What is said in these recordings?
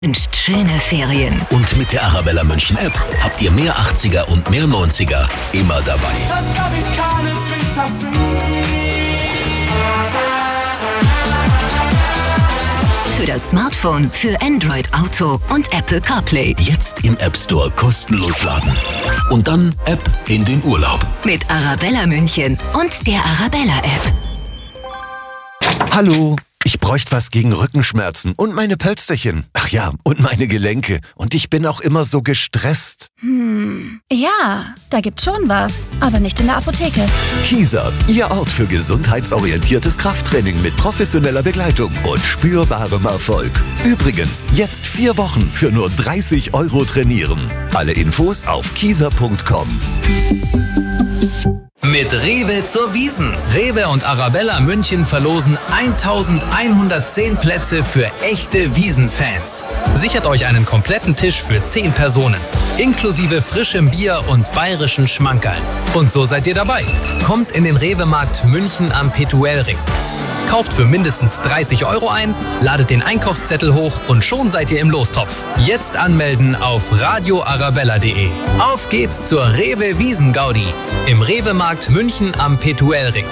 Wünscht schöne Ferien. Und mit der Arabella München App habt ihr mehr 80er und mehr 90er immer dabei. Für das Smartphone, für Android Auto und Apple CarPlay. Jetzt im App Store kostenlos laden. Und dann App in den Urlaub. Mit Arabella München und der Arabella App. Hallo, ich bräuchte was gegen Rückenschmerzen und meine Pölsterchen. Ach ja, und meine Gelenke. Und ich bin auch immer so gestresst. Ja, da gibt's schon was, aber nicht in der Apotheke. Kieser, Ihr Ort für gesundheitsorientiertes Krafttraining mit professioneller Begleitung und spürbarem Erfolg. Übrigens, jetzt 4 Wochen für nur 30 € trainieren. Alle Infos auf kieser.com. Mit Rewe zur Wiesn. Rewe und Arabella München verlosen 1110 Plätze für echte Wiesn-Fans. Sichert euch einen kompletten Tisch für 10 Personen, inklusive frischem Bier und bayerischen Schmankerln. Und so seid ihr dabei. Kommt in den Rewe-Markt München am Petuelring. Kauft für mindestens 30 € ein, ladet den Einkaufszettel hoch und schon seid ihr im Lostopf. Jetzt anmelden auf radioarabella.de. Auf geht's zur Rewe Wiesn-Gaudi im Rewe-Markt München am Petuelring.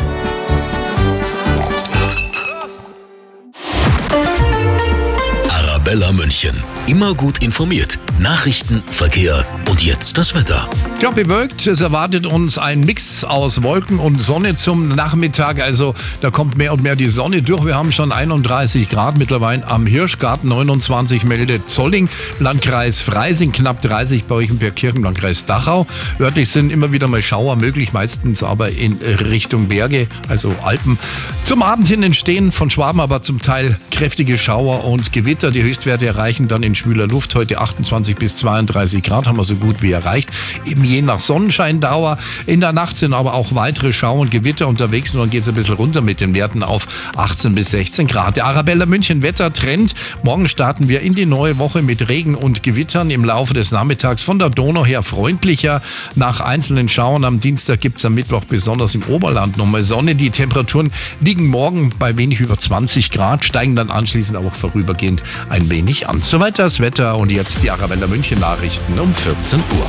Arabella München. Immer gut informiert. Nachrichten, Verkehr und jetzt das Wetter. Ja, bewölkt. Es erwartet uns ein Mix aus Wolken und Sonne zum Nachmittag. Also da kommt mehr und mehr die Sonne durch. Wir haben schon 31 Grad mittlerweile am Hirschgarten. 29 meldet Zolling. Landkreis Freising knapp 30 bei euch im Bergkirchen, Landkreis Dachau. Örtlich sind immer wieder mal Schauer möglich, meistens aber in Richtung Berge, also Alpen. Zum Abend hin entstehen von Schwaben aber zum Teil kräftige Schauer und Gewitter. Die Höchstwerte erreichen dann in schwüler Luft heute 28 bis 32 Grad, haben wir so gut wie erreicht. Eben je nach Sonnenscheindauer. In der Nacht sind aber auch weitere Schauer und Gewitter unterwegs und dann geht es ein bisschen runter mit den Werten auf 18 bis 16 Grad. Der Arabella München Wettertrend. Morgen starten wir in die neue Woche mit Regen und Gewittern. Im Laufe des Nachmittags von der Donau her freundlicher. Nach einzelnen Schauern am Dienstag gibt es am Mittwoch besonders im Oberland nochmal Sonne. Die Temperaturen liegen morgen bei wenig über 20 Grad, steigen dann anschließend auch vorübergehend ein wenig an. Soweit das Wetter und jetzt die Arabella München Nachrichten um 14 Uhr.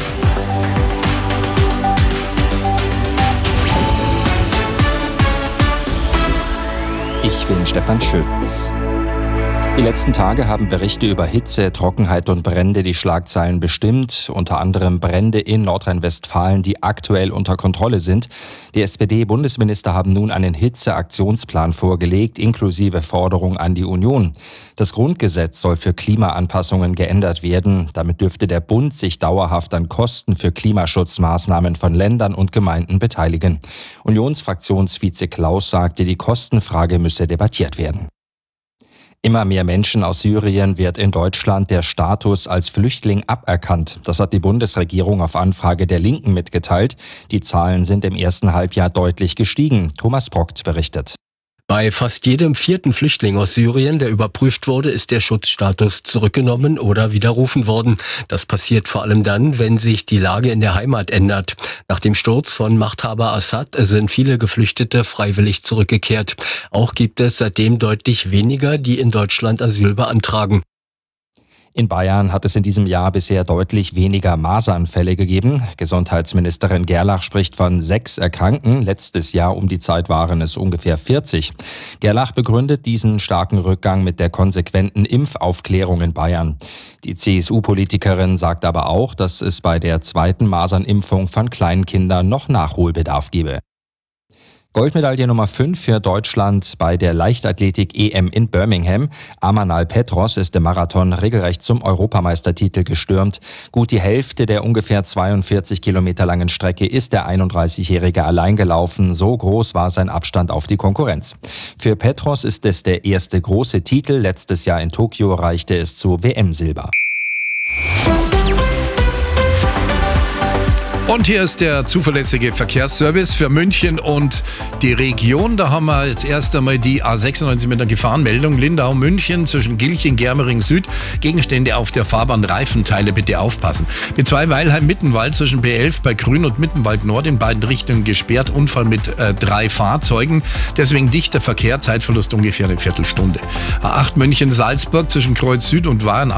Ich bin Stefan Schütz. Die letzten Tage haben Berichte über Hitze, Trockenheit und Brände die Schlagzeilen bestimmt. Unter anderem Brände in Nordrhein-Westfalen, die aktuell unter Kontrolle sind. Die SPD-Bundesminister haben nun einen Hitze-Aktionsplan vorgelegt, inklusive Forderung an die Union. Das Grundgesetz soll für Klimaanpassungen geändert werden. Damit dürfte der Bund sich dauerhaft an Kosten für Klimaschutzmaßnahmen von Ländern und Gemeinden beteiligen. Unionsfraktionsvize Klaus sagte, die Kostenfrage müsse debattiert werden. Immer mehr Menschen aus Syrien wird in Deutschland der Status als Flüchtling aberkannt. Das hat die Bundesregierung auf Anfrage der Linken mitgeteilt. Die Zahlen sind im ersten Halbjahr deutlich gestiegen. Thomas Brockt berichtet. Bei fast jedem 4. Flüchtling aus Syrien, der überprüft wurde, ist der Schutzstatus zurückgenommen oder widerrufen worden. Das passiert vor allem dann, wenn sich die Lage in der Heimat ändert. Nach dem Sturz von Machthaber Assad sind viele Geflüchtete freiwillig zurückgekehrt. Auch gibt es seitdem deutlich weniger, die in Deutschland Asyl beantragen. In Bayern hat es in diesem Jahr bisher deutlich weniger Masernfälle gegeben. Gesundheitsministerin Gerlach spricht von 6 Erkrankten. Letztes Jahr um die Zeit waren es ungefähr 40. Gerlach begründet diesen starken Rückgang mit der konsequenten Impfaufklärung in Bayern. Die CSU-Politikerin sagt aber auch, dass es bei der 2. Masernimpfung von Kleinkindern noch Nachholbedarf gebe. Goldmedaille Nummer 5 für Deutschland bei der Leichtathletik-EM in Birmingham. Amanal Petros ist im Marathon regelrecht zum Europameistertitel gestürmt. Gut die Hälfte der ungefähr 42 Kilometer langen Strecke ist der 31-Jährige allein gelaufen. So groß war sein Abstand auf die Konkurrenz. Für Petros ist es der erste große Titel. Letztes Jahr in Tokio reichte es zu WM-Silber. Und hier ist der zuverlässige Verkehrsservice für München und die Region. Da haben wir jetzt erst einmal die A96 mit einer Gefahrenmeldung. Lindau-München zwischen Gilching, Germering Süd. Gegenstände auf der Fahrbahn, Reifenteile, bitte aufpassen. B2 Weilheim-Mittenwald zwischen B11 bei Grün und Mittenwald Nord in beiden Richtungen gesperrt. Unfall mit 3 Fahrzeugen. Deswegen dichter Verkehr, Zeitverlust ungefähr eine Viertelstunde. A8 München-Salzburg zwischen Kreuz Süd und Waren